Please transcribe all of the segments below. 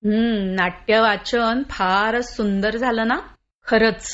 नाट्य वाचन फारच सुंदर झालं ना. खरंच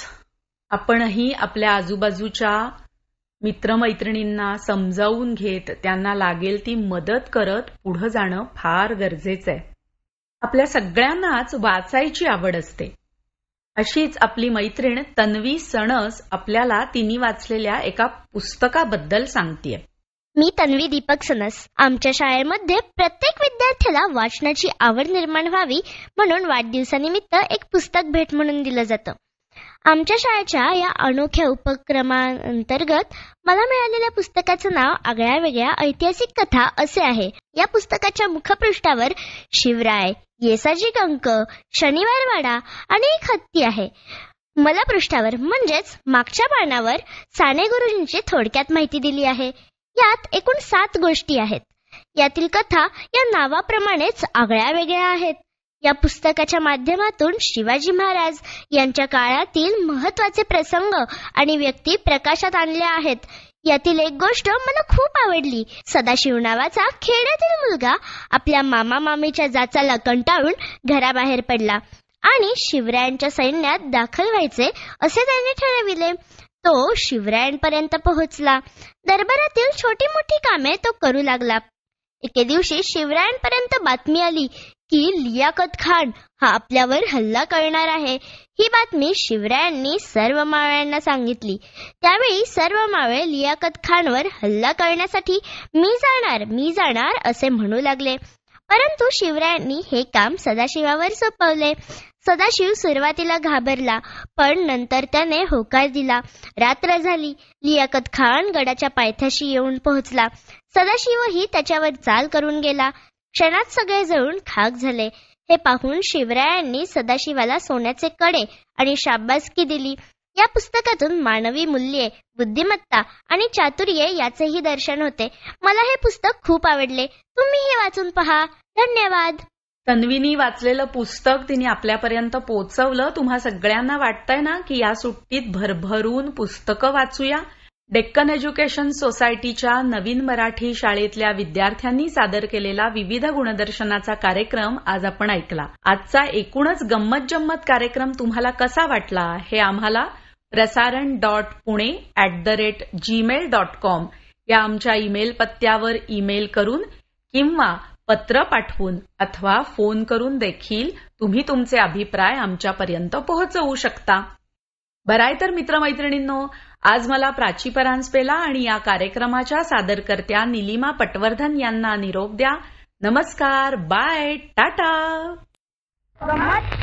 आपणही आपल्या आजूबाजूच्या मित्रमैत्रिणींना समजावून घेत त्यांना लागेल ती मदत करत पुढे जाणं फार गरजेचं आहे. आपल्या सगळ्यांनाच वाचायची आवड असते. अशीच आपली मैत्रीण तन्वी सणस आपल्याला तिने वाचलेल्या एका पुस्तकाबद्दल सांगतेय. मी तन्वी दीपक सनस. आमच्या शाळेमध्ये प्रत्येक विद्यार्थ्याला वाचनाची आवड निर्माण व्हावी म्हणून वाढदिवसानिमित्त एक पुस्तक भेट म्हणून दिलं जातं. आमच्या शाळेच्या या अनोख्या उपक्रमांतर्गत मला मिळालेल्या पुस्तकाचं नाव आगळ्या वेगळ्या ऐतिहासिक कथा असे आहे. या पुस्तकाच्या मुखपृष्ठावर शिवराय, येसाजी कंक, शनिवारवाडा आणि एक हत्ती आहे. मला पृष्ठावर म्हणजेच मागच्या पानावर साने गुरुजींची थोडक्यात माहिती दिली आहे. यात एकूण 7 गोष्टी आहेत. यातील कथा या नावाप्रमाणेच आगळ्या वेगळ्या आहेत. या पुस्तकाच्या माध्यमातून शिवाजी महाराज यांच्या काळातील महत्त्वाचे प्रसंग आणि व्यक्ती प्रकाशात आणल्या आहेत. यातील एक गोष्ट मला खूप आवडली. सदाशिव नावाचा खेड्यातील मुलगा आपल्या मामा मामीच्या जाचाला कंटाळून घराबाहेर पडला आणि शिवरायांच्या सैन्यात दाखल व्हायचे असे त्याने ठरविले. तो शिवरायांपर्यंत पोहोचला. दरबारातील छोटी मोठी कामे तो करू लागला. एके दिवशी शिवरायांपर्यंत बातमी आली की लियाकत खान हा आपल्यावर हल्ला करणार आहे. ही बातमी शिवरायांनी सर्व मावळ्यांना सांगितली. त्यावेळी सर्व मावळे लियाकत खानवर हल्ला करण्यासाठी मी जाणार असे म्हणू लागले. परंतु शिवरायांनी हे काम सदाशिवावर सोपवले. सदाशिव सुरुवातीला घाबरला, पण नंतर त्याने होकार दिला. रात्र झाली. लियाकत खान गडाच्या पायथ्याशी येऊन पोहोचला. सदाशिवही त्याच्यावर चाल करून गेला. क्षणात सगळे जळून खाक झाले. हे पाहून शिवरायांनी सदाशिवाला सोन्याचे कडे आणि शाबासकी दिली. या पुस्तकातून मानवी मूल्ये, बुद्धिमत्ता आणि चातुर्य याचेही दर्शन होते. मला हे पुस्तक खूप आवडले. तुम्हीही वाचून पहा. धन्यवाद. तन्वीनी वाचलेलं पुस्तक तिने आपल्यापर्यंत पोहोचवलं. तुम्हा सगळ्यांना वाटतंय ना की या सुट्टीत भरभरून पुस्तकं वाचूया. डेक्कन एज्युकेशन सोसायटीच्या नवीन मराठी शाळेतल्या विद्यार्थ्यांनी सादर केलेला विविध गुणदर्शनाचा कार्यक्रम आज आपण ऐकला. आजचा एकूणच गंमत जम्मत कार्यक्रम तुम्हाला कसा वाटला हे आम्हाला prasaran.pune@gmail.com या आमच्या ईमेल पत्त्यावर ईमेल करून किंवा पत्र पाठवून अथवा फोन करून देखील तुम्ही तुमचे अभिप्राय आमच्यापर्यंत पोहोचवू शकता. बराय तर मित्रमैत्रिणींनो, आज मला प्राची परांजपेला आणि या कार्यक्रमाच्या सादरकर्त्या निलिमा पटवर्धन यांना निरोप द्या. नमस्कार, बाय, टाटा.